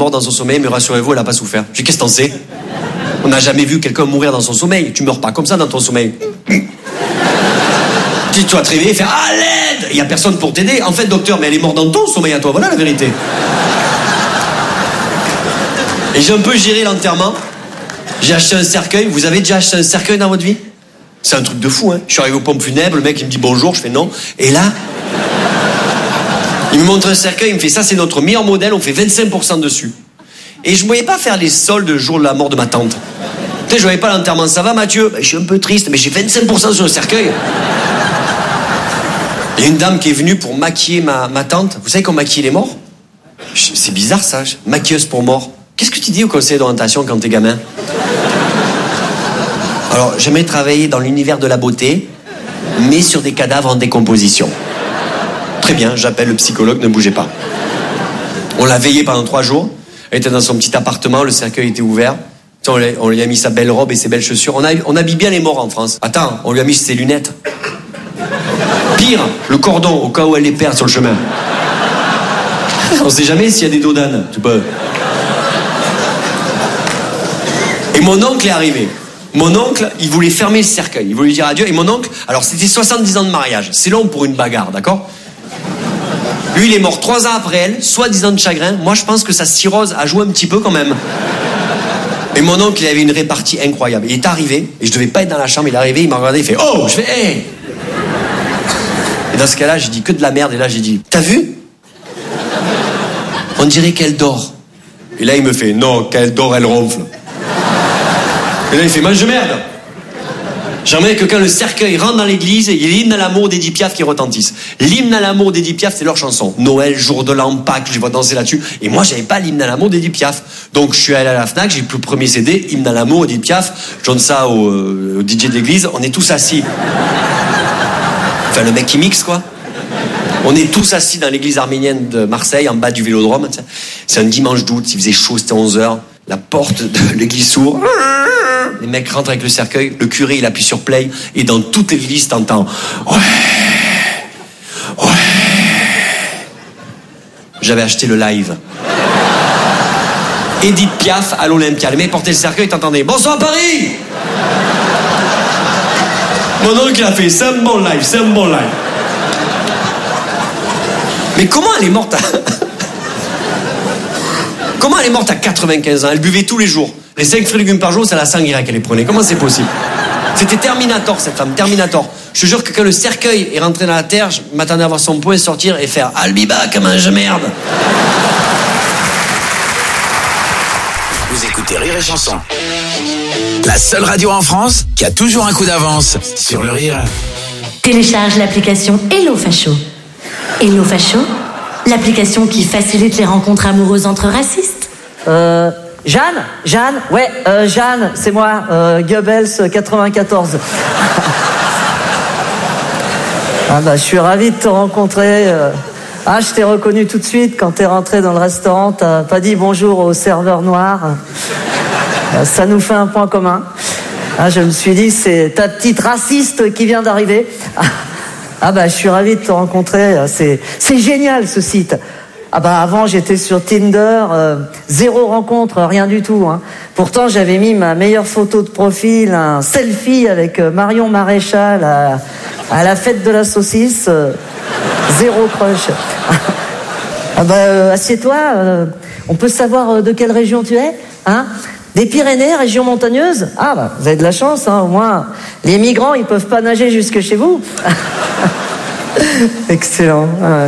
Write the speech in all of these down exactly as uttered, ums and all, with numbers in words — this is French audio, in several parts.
morte dans son sommeil, mais rassurez-vous, elle n'a pas souffert. Je dis, qu'est-ce que t'en sais? On n'a jamais vu quelqu'un mourir dans son sommeil. Tu meurs pas comme ça dans ton sommeil. Tu dois te réveiller et faire « à l'aide !» Il n'y a personne pour t'aider. En fait, docteur, mais elle est morte dans ton sommeil à toi. Voilà la vérité. Et j'ai un peu géré l'enterrement. J'ai acheté un cercueil. Vous avez déjà acheté un cercueil dans votre vie? C'est un truc de fou, hein. Je suis arrivé aux pompes funèbres, le mec il me dit bonjour, je fais non. Et là, il me montre un cercueil, il me fait ça c'est notre meilleur modèle, on fait vingt-cinq pour cent dessus. Et je ne voyais pas faire les soldes le jour de la mort de ma tante. Tu sais, je voyais pas l'enterrement. Ça va Mathieu? Ben, je suis un peu triste, mais j'ai vingt-cinq pour cent sur le cercueil. Il y a une dame qui est venue pour maquiller ma, ma tante. Vous savez qu'on maquille les morts? C'est bizarre ça, maquilleuse pour mort. Qu'est-ce que tu dis au conseil d'orientation quand t'es gamin? Alors, j'aimerais travailler dans l'univers de la beauté, mais sur des cadavres en décomposition. Très bien, j'appelle le psychologue, ne bougez pas. On l'a veillée pendant trois jours. Elle était dans son petit appartement, le cercueil était ouvert. On lui, a, on lui a mis sa belle robe et ses belles chaussures. On, a, on habille bien les morts en France. Attends, on lui a mis ses lunettes. Pire, le cordon, au cas où elle les perd sur le chemin. On sait jamais s'il y a des dodanes. Tu peux... Et mon oncle est arrivé. Mon oncle, il voulait fermer le cercueil. Il voulait dire adieu. Et mon oncle, alors c'était soixante-dix ans de mariage. C'est long pour une bagarre, d'accord? Lui, il est mort trois ans après elle, soi-disant de chagrin. Moi, je pense que sa cirrhose a joué un petit peu quand même. Et mon oncle, il avait une répartie incroyable. Il est arrivé, et je devais pas être dans la chambre, il est arrivé, il m'a regardé, il fait « Oh !» Je fais « Hey !» Et dans ce cas-là, j'ai dit que de la merde. Et là, j'ai dit « T'as vu? On dirait qu'elle dort. » Et là, il me fait « Non, qu'elle dort, elle ronfle. » Et là, il fait « Mange merde !» J'aimerais que quand le cercueil rentre dans l'église, il y ait l'hymne à l'amour d'Edith Piaf qui retentisse. L'hymne à l'amour d'Edith Piaf, c'est leur chanson. Noël, jour de l'an, Pâques, je les vois danser là-dessus. Et moi, j'avais pas l'hymne à l'amour d'Edith Piaf. Donc, je suis allé à la Fnac, j'ai pris le premier C D, hymne à l'amour d'Edith Piaf. Je donne ça au, euh, au D J de l'église. On est tous assis. Enfin, le mec qui mixe, quoi. On est tous assis dans l'église arménienne de Marseille, en bas du Vélodrome. C'est un dimanche d'août, il faisait chaud, c'était onze heures. La porte de l'église s'ouvre. Les mecs rentrent avec le cercueil, le curé il appuie sur play, et dans toute l'église t'entends ouais, ouais. J'avais acheté le live. Edith Piaf à l'Olympia. Les mecs portaient le cercueil, t'entendais bonsoir Paris. Mon oncle a fait c'est un bon live, c'est un bon live. Mais comment elle est morte à... Comment elle est morte à quatre-vingt-quinze ans? Elle buvait tous les jours. Les cinq fruits et légumes par jour, c'est la sanguinaire qu'elle les prenait. Comment c'est possible? C'était Terminator, cette femme, Terminator. Je te jure que quand le cercueil est rentré dans la terre, je m'attendais à voir son poing sortir et faire « I'll be back, mange merde !» Vous écoutez Rire et Chanson. La seule radio en France qui a toujours un coup d'avance sur le rire. Télécharge l'application Hello Facho. Hello Facho, l'application qui facilite les rencontres amoureuses entre racistes. Euh... Jeanne, Jeanne, ouais, euh, Jeanne, c'est moi, euh, Goebbels quatre-vingt-quatorze. Ah bah, je suis ravi de te rencontrer. Euh... Ah, je t'ai reconnu tout de suite quand t'es rentré dans le restaurant. T'as pas dit bonjour au serveur noir. Euh, ça nous fait un point commun. Ah, je me suis dit, c'est ta petite raciste qui vient d'arriver. Ah bah, je suis ravi de te rencontrer. C'est, c'est génial ce site. Ah bah avant j'étais sur Tinder, euh, zéro rencontre, rien du tout. Hein. Pourtant j'avais mis ma meilleure photo de profil, un selfie avec euh, Marion Maréchal à, à la fête de la saucisse, euh, zéro crush. Ah bah euh, assieds-toi, euh, on peut savoir euh, de quelle région tu es, hein? Des Pyrénées, région montagneuse? Ah bah vous avez de la chance, hein, au moins les migrants ils peuvent pas nager jusque chez vous. Excellent. Ouais.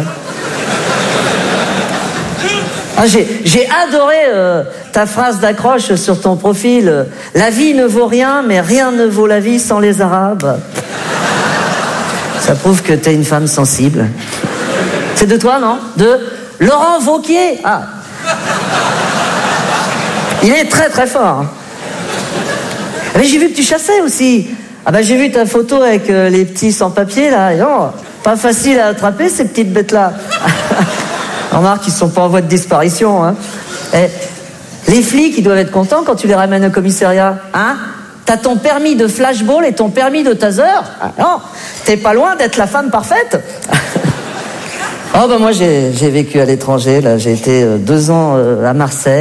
Ah, j'ai, j'ai adoré euh, ta phrase d'accroche sur ton profil. Euh, la vie ne vaut rien, mais rien ne vaut la vie sans les Arabes. Ça prouve que t'es une femme sensible. C'est de toi, non? De Laurent Wauquiez. Ah. Il est très très fort. Hein. Mais j'ai vu que tu chassais aussi. Ah bah j'ai vu ta photo avec euh, les petits sans-papiers là. Et non, pas facile à attraper ces petites bêtes-là. Remarque, ils sont pas en voie de disparition. Hein. Et les flics, ils doivent être contents quand tu les ramènes au commissariat. Hein? T'as ton permis de flashball et ton permis de taser. Ah non, t'es pas loin d'être la femme parfaite. Oh bah moi, j'ai, j'ai vécu à l'étranger. Là, j'ai été deux ans à Marseille.